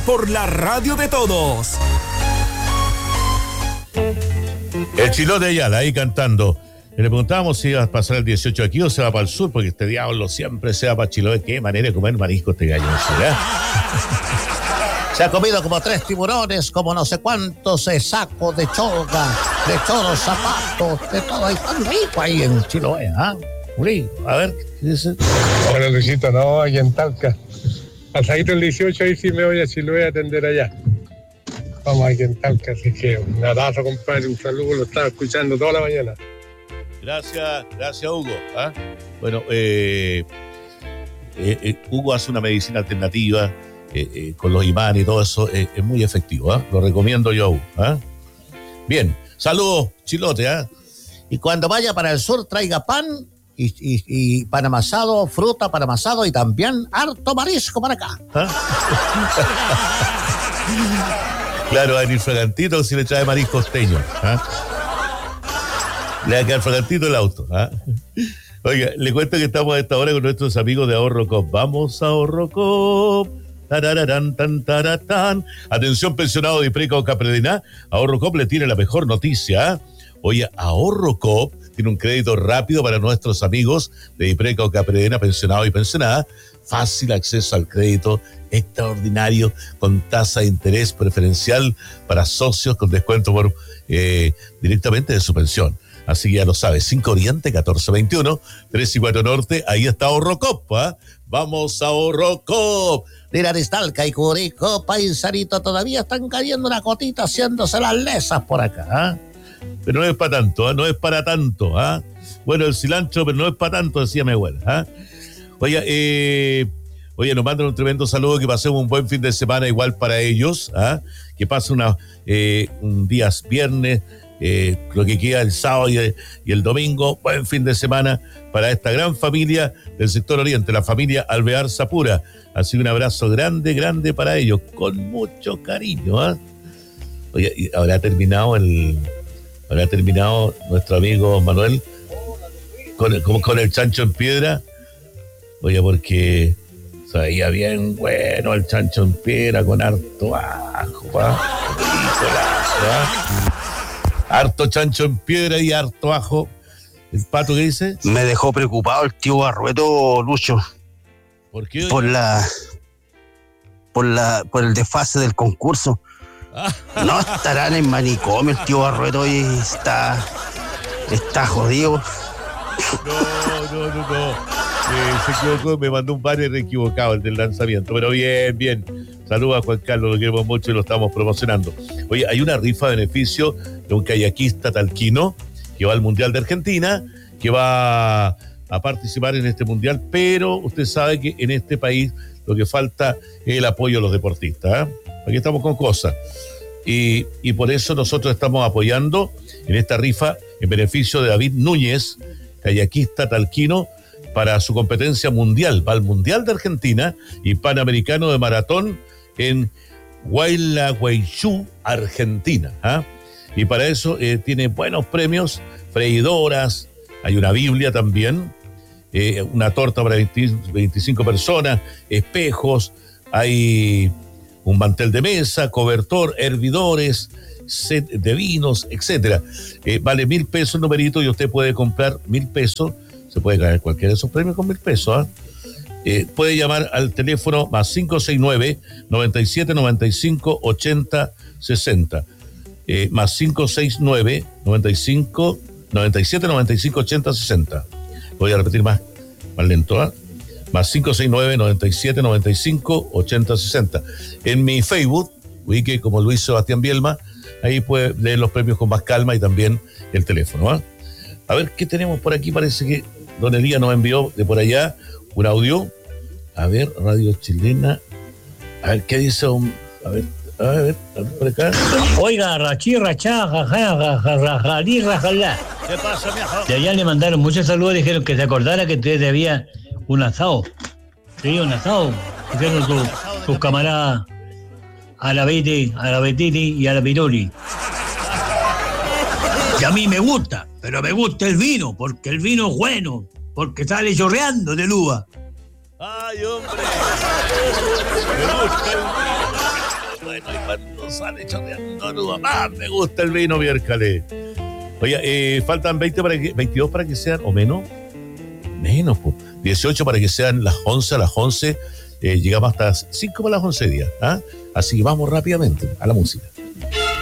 por la radio de todos. El Chilote Ayala ahí cantando. Le preguntábamos si iba a pasar el 18 aquí o se va para el sur, porque este diablo siempre se va para Chilote. Qué manera de comer marisco este gallo, ¿eh? Se ha comido como 3 tiburones, como no sé cuántos sacos de cholga, de choros, zapatos, de todo. Ahí tan rico ahí en Chiloé, ¿ah? Rico. A ver, ¿qué dice? Bueno, Luisito, no, aquí en Talca. Pasadito el 18, ahí sí me voy a Chiloé a atender allá. Vamos aquí en Talca, así que un abrazo, compadre, un saludo, lo estaba escuchando toda la mañana. Gracias Hugo. ¿Ah? Bueno, Hugo hace una medicina alternativa con los imanes y todo eso, es muy efectivo, ¿eh? Lo recomiendo yo, ¿eh? Bien, saludos, Chilote, ¿eh? Y cuando vaya para el sur, traiga pan y pan amasado, fruta, pan amasado y también harto marisco para acá. ¿Ah? Claro, a venir fragantito si le trae marisco costeño, ¿eh? Le va a quedar fragantito el auto, ¿eh? Oiga, le cuento que estamos a esta hora con nuestros amigos de Ahorro Coop. Vamos a Ahorro Coop. Tarararán, tan, taratán. Atención, pensionado de Ipreca o Capredena. Ahorro Coop le tiene la mejor noticia. Oye, Ahorro Coop tiene un crédito rápido para nuestros amigos de Ipreca o Capredena, pensionado y pensionada. Fácil acceso al crédito, extraordinario, con tasa de interés preferencial para socios con descuento por directamente de su pensión. Así que ya lo sabes, 5 Oriente, 1421, 3 y 4 Norte, ahí está Ahorro Coop, ¿eh? Vamos a Ahorro Coop. Mira, Aristalca y Curicó, Paisanito, todavía están cayendo una gotita haciéndose las lesas por acá, ¿eh? Pero no es para tanto, ¿eh? No es para tanto, ¿eh? Bueno, el cilantro, pero no es para tanto, decía mi abuela, ¿eh? Oye, nos mandan un tremendo saludo, que pasemos un buen fin de semana igual para ellos, ¿eh? Que pase un día viernes, lo que queda el sábado y el domingo, buen fin de semana para esta gran familia del sector oriente, la familia Alvear Sapura. Así que un abrazo grande, grande para ellos, con mucho cariño, ¿eh? Oye, y habrá terminado nuestro amigo Manuel con el chancho en piedra. Oye, porque sabía bien bueno el chancho en piedra con harto ajo, ¿eh? Harto chancho en piedra y harto ajo. ¿El Pato qué dice? Me dejó preocupado el tío Barrueto, Lucho. ¿Por qué? Por el desfase del concurso. No estará en el manicomio el tío Barrueto y está jodido. No. Se equivocó, me mandó un banner equivocado, el del lanzamiento. Pero bien. Saludos a Juan Carlos, lo queremos mucho y lo estamos promocionando. Oye, hay una rifa de beneficio de un kayakista talquino que va al Mundial de Argentina, que va a participar en este Mundial, pero usted sabe que en este país lo que falta es el apoyo a los deportistas, ¿eh? Aquí estamos con cosas. Y por eso nosotros estamos apoyando en esta rifa en beneficio de David Núñez, kayakista talquino, para su competencia mundial. Va al Mundial de Argentina y Panamericano de Maratón en Gualeguaychú, Argentina, ¿eh? Y para eso tiene buenos premios, freidoras, hay una Biblia también, una torta para 25 personas, espejos, hay un mantel de mesa, cobertor, hervidores, set de vinos, etcétera. Vale 1,000 pesos el numerito y usted puede comprar 1,000 pesos. Se puede ganar cualquiera de esos premios con 1,000 pesos, ¿eh? Puede llamar al teléfono más 569-9795-8060. Más 569-9795-8060. Voy a repetir más lento, ¿eh? Más 569-9795-8060. En mi Facebook, ubique como Luis Sebastián Bielma, ahí puede leer los premios con más calma y también el teléfono, ¿eh? A ver, ¿qué tenemos por aquí? Parece que Don Elías nos envió de por allá un audio. A ver, Radio Chilena. A ver, ¿qué dice? A ver, por acá. Oiga, rachí, rachá, rajalí, rajalá. ¿Qué pasa, viejo? De allá le mandaron muchos saludos, dijeron que se acordara que usted debía un asado. Sí, un asado. Dijeron sus camaradas a la Betiti y a la Piroli. Que a mí me gusta, pero me gusta el vino, porque el vino es bueno, porque sale chorreando de uva. ¡Ay, hombre! Me gusta el vino. bueno. Y cuando sale chorreando oruga, más me gusta el vino miércoles. Oye, faltan 22 para que sean, o menos, pues. 18 para que sean las 11, a las 11 llegamos hasta 5 para las 11 días. ¿Ah? Así que vamos rápidamente a la música.